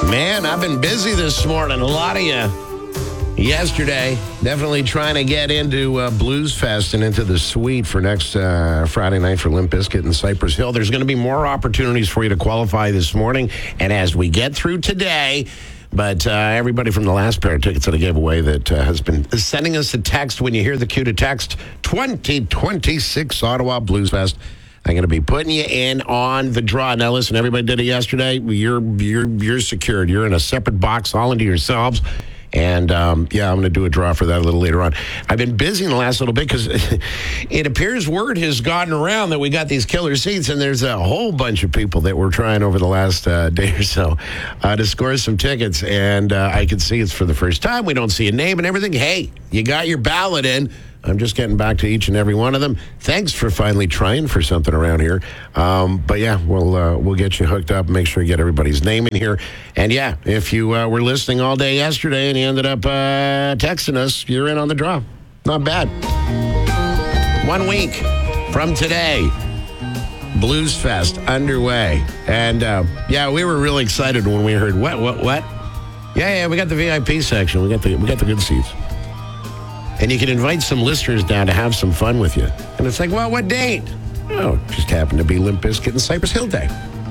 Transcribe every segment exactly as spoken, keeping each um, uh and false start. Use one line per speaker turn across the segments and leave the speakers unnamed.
Man, I've been busy this morning. A lot of you yesterday definitely trying to get into uh, Blues Fest and into the suite for next uh, Friday night for Limp Bizkit in Cypress Hill. There's going to be more opportunities for you to qualify this morning. And as we get through today, but uh, everybody from the last pair of tickets that I gave away that uh, has been sending us a text when you hear the cue to text twenty twenty-six Ottawa Blues Fest. I'm going to be putting you in on the draw. Now, listen, everybody did it yesterday. You're you're you're secured. You're in a separate box all into yourselves. And, um, yeah, I'm going to do a draw for that a little later on. I've been busy in the last little bit because it appears word has gotten around that we got these killer seats, and there's a whole bunch of people that we're trying over the last uh, day or so uh, to score some tickets. And uh, I can see it's for the first time. We don't see a name and everything. Hey, you got your ballot in. I'm just getting back to each and every one of them. Thanks for finally trying for something around here. Um, but, yeah, we'll uh, we'll get you hooked up, make sure you get everybody's name in here. And, yeah, if you uh, were listening all day yesterday and you ended up uh, texting us, you're in on the draw. Not bad. One week from today, Blues Fest underway. And, uh, yeah, we were really excited when we heard, what, what, what? Yeah, yeah, we got the V I P section. We got the we got the good seats. And you can invite some listeners down to have some fun with you. And it's like, well, what date? Oh, just happened to be Limp Bizkit and Cypress Hill Day.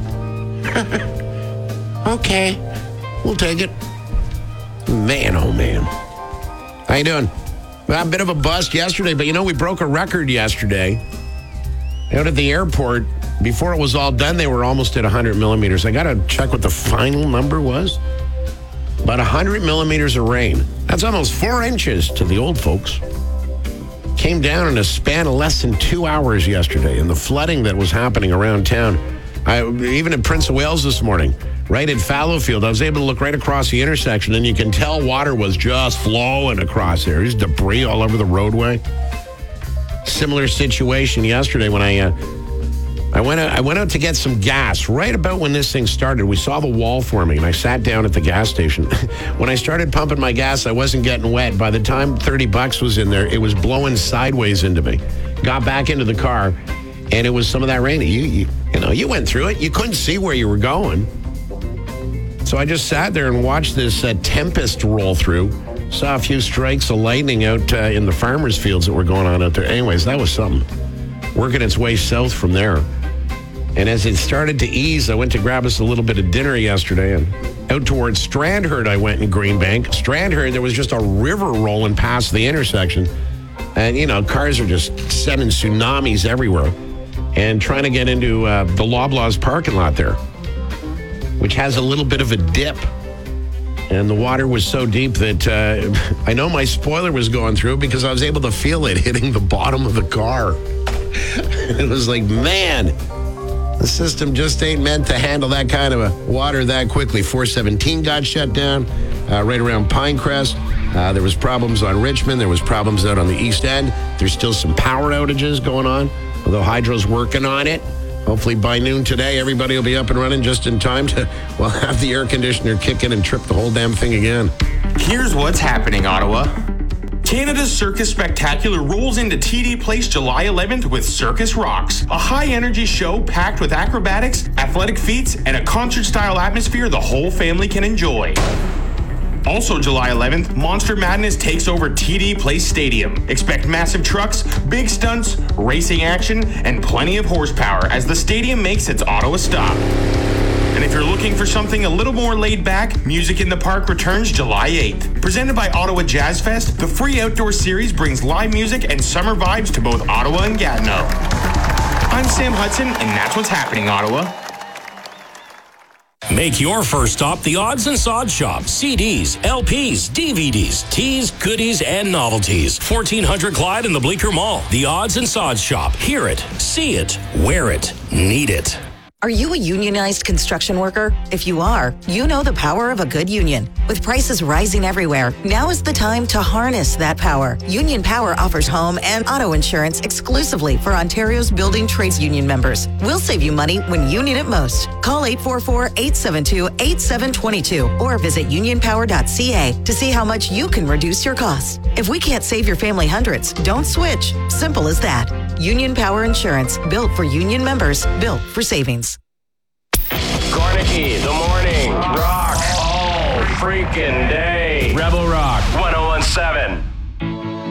Okay, we'll take it. Man, oh man. How you doing? Well, a bit of a bust yesterday, but you know, we broke a record yesterday. Out at the airport, before it was all done, they were almost at one hundred millimeters. I got to check what the final number was. About one hundred millimeters of rain. That's almost four inches to the old folks. Came down in a span of less than two hours yesterday. And the flooding that was happening around town, I, even in Prince of Wales this morning, right at Fallowfield, I was able to look right across the intersection, and you can tell water was just flowing across there. There's debris all over the roadway. Similar situation yesterday when I... Uh, I went out, I went out to get some gas right about when this thing started. We saw the wall forming, and I sat down at the gas station. When I started pumping my gas, I wasn't getting wet. By the time thirty bucks was in there, it was blowing sideways into me. Got back into the car, and it was some of that rain. You, you, you know, you went through it. You couldn't see where you were going. So I just sat there and watched this uh, tempest roll through. Saw a few strikes of lightning out uh, in the farmers' fields that were going on out there. Anyways, that was something. Working its way south from there. And as it started to ease, I went to grab us a little bit of dinner yesterday, and out towards Strandherd I went in Greenbank. Strandherd, there was just a river rolling past the intersection. And, you know, cars are just sending tsunamis everywhere. And trying to get into uh, the Loblaws parking lot there, which has a little bit of a dip. And the water was so deep that uh, I know my spoiler was going through because I was able to feel it hitting the bottom of the car. It was like, man... The system just ain't meant to handle that kind of a water that quickly. four seventeen got shut down uh, right around Pinecrest. Uh, there was problems on Richmond. There was problems out on the East End. There's still some power outages going on, although Hydro's working on it. Hopefully by noon today, everybody will be up and running just in time to, well, have the air conditioner kick in and trip the whole damn thing again.
Here's what's happening, Ottawa. Canada's Circus Spectacular rolls into T D Place July eleventh with Circus Rocks, a high-energy show packed with acrobatics, athletic feats, and a concert-style atmosphere the whole family can enjoy. Also July eleventh, Monster Madness takes over T D Place Stadium. Expect massive trucks, big stunts, racing action, and plenty of horsepower as the stadium makes its Ottawa stop. And if you're looking for something a little more laid back, Music in the Park returns July eighth. Presented by Ottawa Jazz Fest, the free outdoor series brings live music and summer vibes to both Ottawa and Gatineau. I'm Sam Hudson, and that's what's happening, Ottawa.
Make your first stop the Odds and Sods Shop. C Ds, L Ps, D V Ds, teas, goodies, and novelties. fourteen hundred Clyde in the Bleecker Mall. The Odds and Sods Shop. Hear it, see it, wear it, need it.
Are you a unionized construction worker? If you are, you know the power of a good union. With prices rising everywhere, now is the time to harness that power. Union Power offers home and auto insurance exclusively for Ontario's building trades union members. We'll save you money when you need it most. Call eight four four, eight seven two, eight seven two two or visit union power dot c a to see how much you can reduce your costs. If we can't save your family hundreds, don't switch. Simple as that. Union Power Insurance, built for union members, built for savings.
Gornicky, the morning, rock. rockin' day.
Rebel Rock.
one oh one seven.